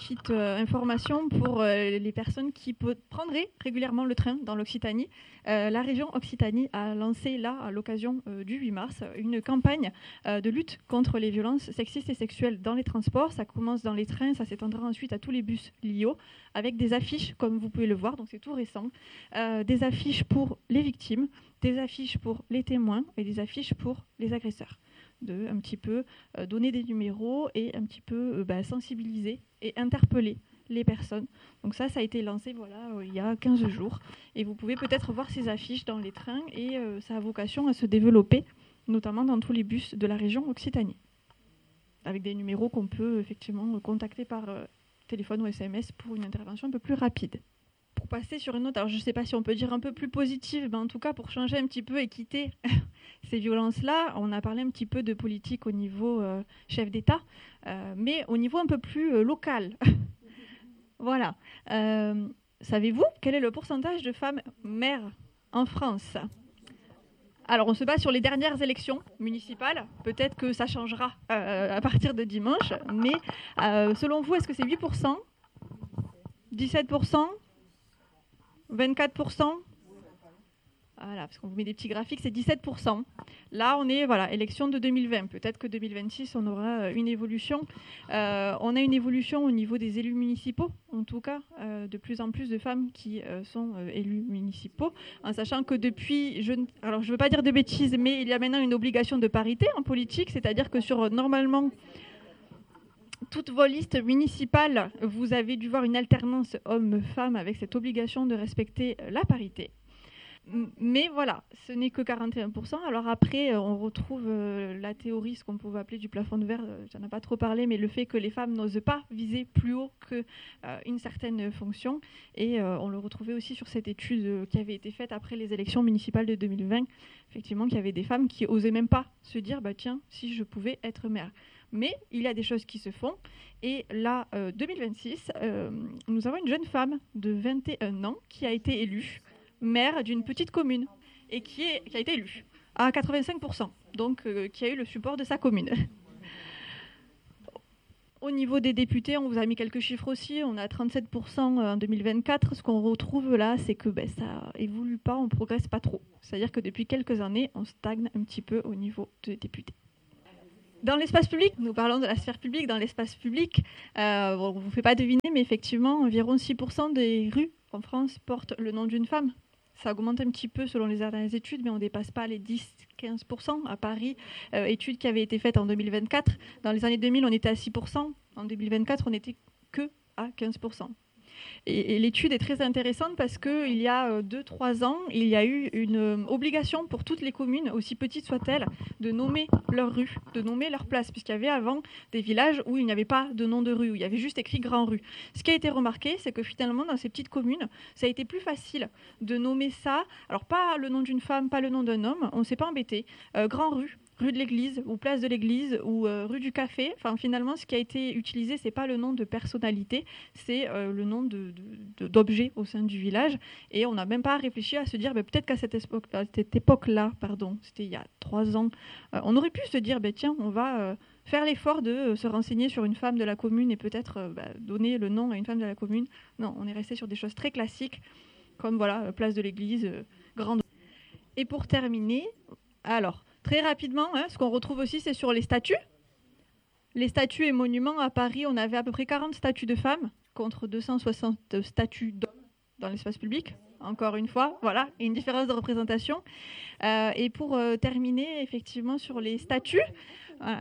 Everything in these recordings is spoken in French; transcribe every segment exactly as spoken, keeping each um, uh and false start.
petite euh, information pour euh, les personnes qui peut- prendraient régulièrement le train dans l'Occitanie. Euh, la région Occitanie a lancé, là, à l'occasion euh, du huit mars, une campagne euh, de lutte contre les violences sexistes et sexuelles dans les transports. Ça commence dans les trains, ça s'étendra ensuite à tous les bus L I O, avec des affiches, comme vous pouvez le voir, donc c'est tout récent, euh, des affiches pour les victimes, des affiches pour les témoins et des affiches pour les agresseurs. De un petit peu euh, donner des numéros et un petit peu euh, bah, sensibiliser et interpeller les personnes. Donc ça, ça a été lancé voilà, euh, il y a quinze jours. Et vous pouvez peut-être voir ces affiches dans les trains et euh, ça a vocation à se développer, notamment dans tous les bus de la région Occitanie, avec des numéros qu'on peut effectivement contacter par euh, téléphone ou S M S pour une intervention un peu plus rapide. Pour passer sur une note, alors je ne sais pas si on peut dire un peu plus positive, mais en tout cas pour changer un petit peu et quitter ces violences-là, on a parlé un petit peu de politique au niveau euh, chef d'État, euh, mais au niveau un peu plus euh, local. Voilà. Euh, savez-vous quel est le pourcentage de femmes maires en France ? Alors, on se base sur les dernières élections municipales. Peut-être que ça changera euh, à partir de dimanche, mais euh, selon vous, est-ce que c'est huit pour cent, dix-sept pour cent, vingt-quatre pour cent ? Voilà, parce qu'on vous met des petits graphiques, c'est dix-sept pour cent. Là, on est, voilà, élection de deux mille vingt. Peut-être que deux mille vingt-six, on aura une évolution. Euh, on a une évolution au niveau des élus municipaux, en tout cas, euh, de plus en plus de femmes qui euh, sont euh, élus municipaux, en sachant que depuis, je, alors je ne veux pas dire de bêtises, mais il y a maintenant une obligation de parité en politique, c'est-à-dire que sur, normalement, toutes vos listes municipales, vous avez dû voir une alternance homme-femme avec cette obligation de respecter la parité. Mais voilà, ce n'est que quarante et un pour cent. Alors après, on retrouve euh, la théorie, ce qu'on pouvait appeler du plafond de verre, euh, j'en ai pas trop parlé, mais le fait que les femmes n'osent pas viser plus haut qu'une euh, certaine fonction. Et euh, on le retrouvait aussi sur cette étude euh, qui avait été faite après les élections municipales de deux mille vingt. Effectivement, qu'il y avait des femmes qui osaient même pas se dire, bah tiens, si je pouvais être maire. Mais il y a des choses qui se font. Et là, euh, deux mille vingt-six, euh, nous avons une jeune femme de vingt et un ans qui a été élue maire d'une petite commune et qui, est, qui a été élue à quatre-vingt-cinq pour cent, donc euh, qui a eu le support de sa commune. Au niveau des députés, on vous a mis quelques chiffres aussi, on a trente-sept pour cent en deux mille vingt-quatre. Ce qu'on retrouve là, c'est que ben, ça évolue pas, on ne progresse pas trop. C'est-à-dire que depuis quelques années, on stagne un petit peu au niveau des députés. Dans l'espace public, nous parlons de la sphère publique, dans l'espace public, euh, bon, on ne vous fait pas deviner, mais effectivement, environ six pour cent des rues en France portent le nom d'une femme. Ça augmente un petit peu selon les dernières études, mais on ne dépasse pas les dix à quinze pour cent. À Paris, euh, étude qui avait été faite en deux mille vingt-quatre. Dans les années deux mille, on était à six pour cent. En deux mille vingt-quatre, on n'était que à quinze pour cent. Et, et l'étude est très intéressante parce qu'il y a deux à trois ans, il y a eu une euh, obligation pour toutes les communes, aussi petites soient-elles, de nommer leur rue, de nommer leur place, puisqu'il y avait avant des villages où il n'y avait pas de nom de rue, où il y avait juste écrit Grand Rue. Ce qui a été remarqué, c'est que finalement, dans ces petites communes, ça a été plus facile de nommer ça, alors pas le nom d'une femme, pas le nom d'un homme, on ne s'est pas embêté, euh, Grand Rue, rue de l'église ou place de l'église ou euh, rue du café. Enfin, finalement, ce qui a été utilisé, c'est pas le nom de personnalité, c'est euh, le nom de, de, de, d'objet au sein du village. Et on n'a même pas réfléchi à se dire, bah, peut-être qu'à cette, époque, à cette époque-là, pardon, c'était il y a trois ans, euh, on aurait pu se dire, bah, tiens, on va euh, faire l'effort de euh, se renseigner sur une femme de la commune et peut-être euh, bah, donner le nom à une femme de la commune. Non, on est resté sur des choses très classiques, comme voilà, place de l'église, euh, grande. Et pour terminer, alors, très rapidement, hein, ce qu'on retrouve aussi, c'est sur les statues. Les statues et monuments, à Paris, on avait à peu près quarante statues de femmes contre deux cent soixante statues d'hommes dans l'espace public. Encore une fois, voilà, une différence de représentation. Euh, et pour euh, terminer, effectivement, sur les statues, voilà,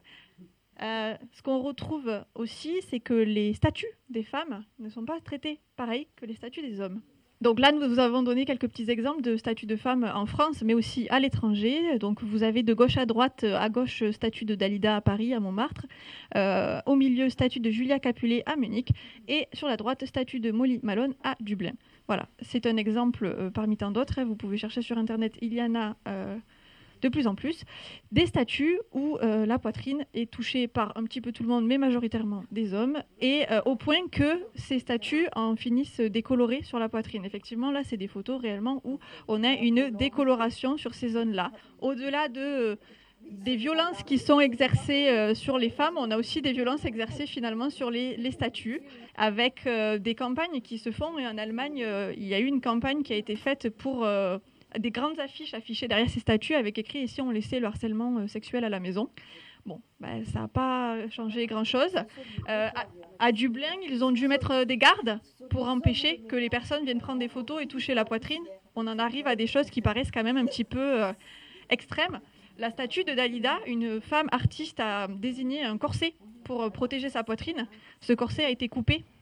euh, ce qu'on retrouve aussi, c'est que les statues des femmes ne sont pas traitées pareil que les statues des hommes. Donc là, nous vous avons donné quelques petits exemples de statues de femmes en France, mais aussi à l'étranger. Donc vous avez de gauche à droite, à gauche, statue de Dalida à Paris, à Montmartre. Euh, au milieu, statue de Julia Capulet à Munich. Et sur la droite, statue de Molly Malone à Dublin. Voilà, c'est un exemple euh, parmi tant d'autres. Hein. Vous pouvez chercher sur Internet, il y en a euh, de plus en plus. Des statues où euh, la poitrine est touchée par un petit peu tout le monde, mais majoritairement des hommes, et euh, au point que ces statues en finissent décolorées sur la poitrine. Effectivement, là, c'est des photos réellement où on a une décoloration sur ces zones-là. Au-delà de... des violences qui sont exercées euh, sur les femmes, on a aussi des violences exercées finalement sur les, les statues, avec euh, des campagnes qui se font. Et en Allemagne, euh, il y a eu une campagne qui a été faite pour euh, des grandes affiches affichées derrière ces statues avec écrit « Ici, on laissait le harcèlement euh, sexuel à la maison ». Bon, ben, ça n'a pas changé grand-chose. Euh, à, à Dublin, ils ont dû mettre des gardes pour empêcher que les personnes viennent prendre des photos et toucher la poitrine. On en arrive à des choses qui paraissent quand même un petit peu euh, extrêmes. La statue de Dalida, une femme artiste a désigné un corset pour protéger sa poitrine. Ce corset a été coupé